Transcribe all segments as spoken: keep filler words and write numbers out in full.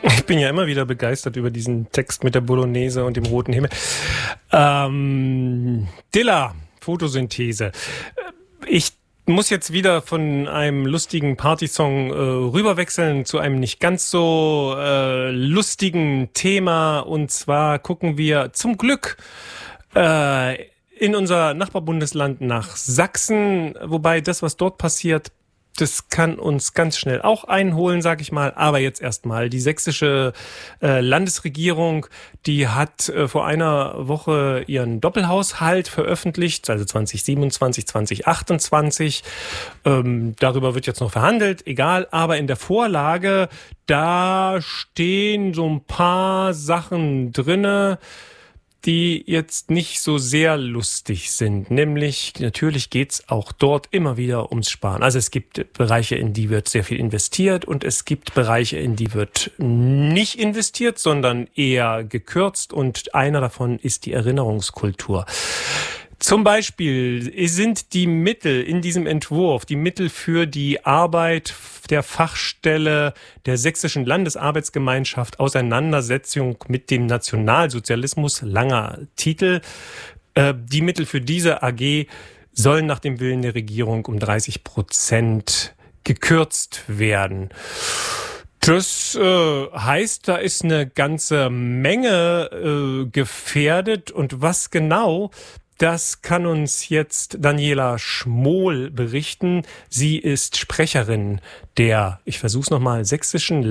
Ich bin ja immer wieder begeistert über diesen Text mit der Bolognese und dem roten Himmel. Ähm, Dilla, Photosynthese. Ich muss jetzt wieder von einem lustigen Partysong äh, rüberwechseln zu einem nicht ganz so äh, lustigen Thema. Und zwar gucken wir zum Glück äh, in unser Nachbarbundesland nach Sachsen, wobei das, was dort passiert, das kann uns ganz schnell auch einholen, sag ich mal. Aber jetzt erstmal die sächsische äh, Landesregierung, die hat äh, vor einer Woche ihren Doppelhaushalt veröffentlicht, also zwanzig siebenundzwanzig, zwanzig achtundzwanzig. Ähm, darüber wird jetzt noch verhandelt, egal. Aber in der Vorlage, da stehen so ein paar Sachen drinne, die jetzt nicht so sehr lustig sind. Nämlich, natürlich geht's auch dort immer wieder ums Sparen. Also es gibt Bereiche, in die wird sehr viel investiert und es gibt Bereiche, in die wird nicht investiert, sondern eher gekürzt und einer davon ist die Erinnerungskultur. Zum Beispiel sind die Mittel in diesem Entwurf, die Mittel für die Arbeit der Fachstelle der Sächsischen Landesarbeitsgemeinschaft Auseinandersetzung mit dem Nationalsozialismus, langer Titel. Äh, die Mittel für diese A G sollen nach dem Willen der Regierung um dreißig Prozent gekürzt werden. Das äh, heißt, da ist eine ganze Menge äh, gefährdet und was genau, das kann uns jetzt Daniela Schmohl berichten. Sie ist Sprecherin der, ich versuch's nochmal, Sächsischen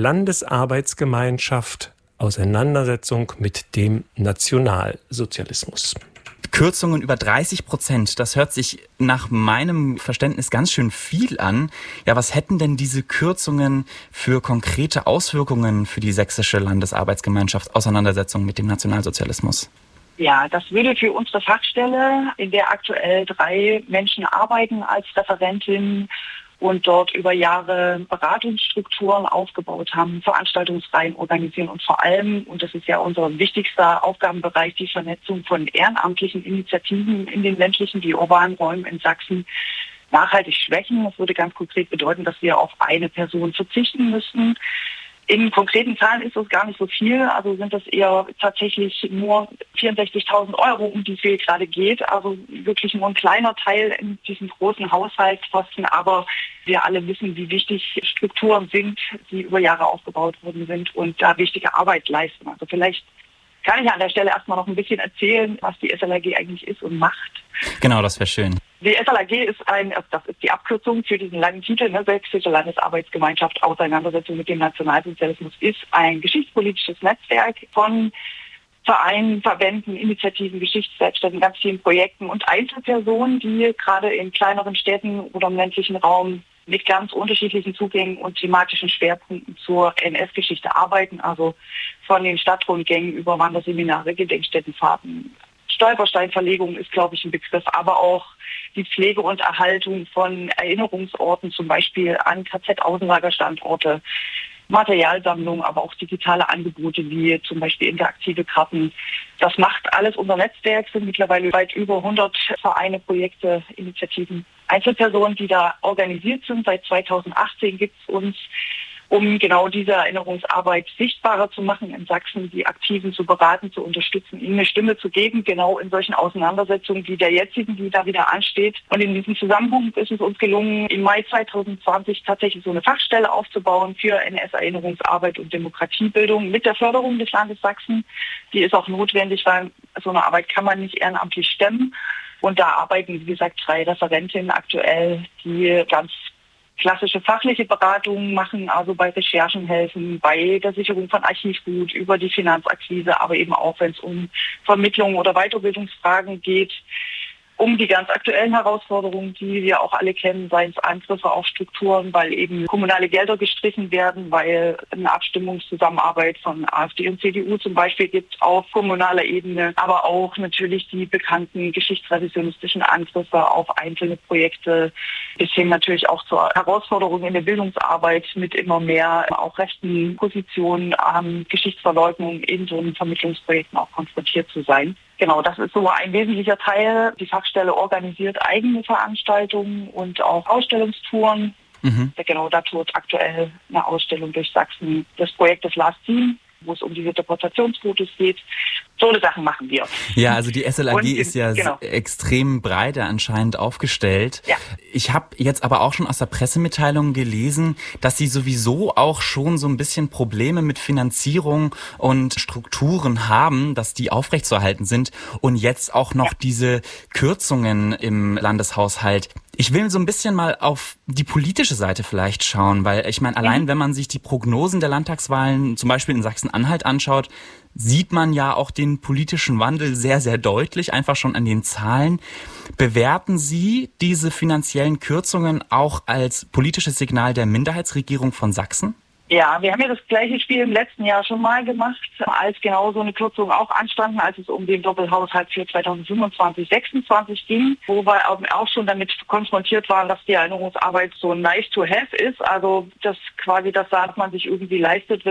Landesarbeitsgemeinschaft Auseinandersetzung mit dem Nationalsozialismus. Kürzungen über dreißig Prozent, das hört sich nach meinem Verständnis ganz schön viel an. Ja, was hätten denn diese Kürzungen für konkrete Auswirkungen für die Sächsische Landesarbeitsgemeinschaft Auseinandersetzung mit dem Nationalsozialismus? Ja, das würde für unsere Fachstelle, in der aktuell drei Menschen arbeiten als Referentin und dort über Jahre Beratungsstrukturen aufgebaut haben, Veranstaltungsreihen organisieren und vor allem, und das ist ja unser wichtigster Aufgabenbereich, die Vernetzung von ehrenamtlichen Initiativen in den ländlichen wie urbanen Räumen in Sachsen nachhaltig schwächen. Das würde ganz konkret bedeuten, dass wir auf eine Person verzichten müssten. In konkreten Zahlen ist das gar nicht so viel, also sind das eher tatsächlich nur vierundsechzigtausend Euro, um die es hier gerade geht, also wirklich nur ein kleiner Teil in diesem großen Haushaltskosten, aber wir alle wissen, wie wichtig Strukturen sind, die über Jahre aufgebaut worden sind und da wichtige Arbeit leisten. Also vielleicht kann ich an der Stelle erstmal noch ein bisschen erzählen, was die S L A G eigentlich ist und macht. Genau, das wäre schön. Die S L A G ist ein, das ist die Abkürzung für diesen langen Titel, ne, Sächsische Landesarbeitsgemeinschaft Auseinandersetzung mit dem Nationalsozialismus, ist ein geschichtspolitisches Netzwerk von Vereinen, Verbänden, Initiativen, Geschichtswerkstätten, ganz vielen Projekten und Einzelpersonen, die gerade in kleineren Städten oder im ländlichen Raum mit ganz unterschiedlichen Zugängen und thematischen Schwerpunkten zur N S-Geschichte arbeiten, also von den Stadtrundgängen über Wanderseminare, Gedenkstättenfahrten. Stolpersteinverlegung ist, glaube ich, ein Begriff, aber auch die Pflege und Erhaltung von Erinnerungsorten, zum Beispiel an K Z-Außenlagerstandorte, Materialsammlung, aber auch digitale Angebote wie zum Beispiel interaktive Karten. Das macht alles unser Netzwerk, sind mittlerweile weit über hundert Vereine, Projekte, Initiativen, Einzelpersonen, die da organisiert sind. Seit zweitausendachtzehn gibt es uns, um genau diese Erinnerungsarbeit sichtbarer zu machen in Sachsen, die Aktiven zu beraten, zu unterstützen, ihnen eine Stimme zu geben, genau in solchen Auseinandersetzungen wie der jetzigen, die da wieder ansteht. Und in diesem Zusammenhang ist es uns gelungen, im Mai zweitausendzwanzig tatsächlich so eine Fachstelle aufzubauen für N S-Erinnerungsarbeit und Demokratiebildung mit der Förderung des Landes Sachsen. Die ist auch notwendig, weil so eine Arbeit kann man nicht ehrenamtlich stemmen. Und da arbeiten, wie gesagt, drei Referentinnen aktuell, die ganz klassische fachliche Beratungen machen, also bei Recherchen helfen, bei der Sicherung von Archivgut, über die Finanzakquise, aber eben auch, wenn es um Vermittlung oder Weiterbildungsfragen geht, um die ganz aktuellen Herausforderungen, die wir auch alle kennen, seien es Angriffe auf Strukturen, weil eben kommunale Gelder gestrichen werden, weil eine Abstimmungszusammenarbeit von AfD und C D U zum Beispiel gibt auf kommunaler Ebene, aber auch natürlich die bekannten geschichtsrevisionistischen Angriffe auf einzelne Projekte, bis hin natürlich auch zur Herausforderung in der Bildungsarbeit mit immer mehr auch rechten Positionen an Geschichtsverleugnung in so einen Vermittlungsprojekten auch konfrontiert zu sein. Genau, das ist so ein wesentlicher Teil. Die Fachstelle organisiert eigene Veranstaltungen und auch Ausstellungstouren. Mhm. Genau, da tut aktuell eine Ausstellung durch Sachsen das Projekt des Last Team, wo es um diese Deportationsfotos geht. So eine Sachen machen wir. Ja, also die S L A G Und, ist ja genau. extrem breit anscheinend aufgestellt. Ja. Ich habe jetzt aber auch schon aus der Pressemitteilung gelesen, dass Sie sowieso auch schon so ein bisschen Probleme mit Finanzierung und Strukturen haben, dass die aufrechtzuerhalten sind und jetzt auch noch Ja. diese Kürzungen im Landeshaushalt. Ich will so ein bisschen mal auf die politische Seite vielleicht schauen, weil ich meine, allein Mhm. wenn man sich die Prognosen der Landtagswahlen zum Beispiel in Sachsen-Anhalt anschaut, sieht man ja auch den politischen Wandel sehr, sehr deutlich, einfach schon an den Zahlen. Bewerten Sie diese finanziellen Kürzungen auch als politisches Signal der Minderheitsregierung von Sachsen? Ja, wir haben ja das gleiche Spiel im letzten Jahr schon mal gemacht, als genau so eine Kürzung auch anstanden, als es um den Doppelhaushalt für zweitausendfünfundzwanzig sechsundzwanzig ging, wo wir auch schon damit konfrontiert waren, dass die Erinnerungsarbeit so nice to have ist. Also das quasi das, was man sich irgendwie leistet,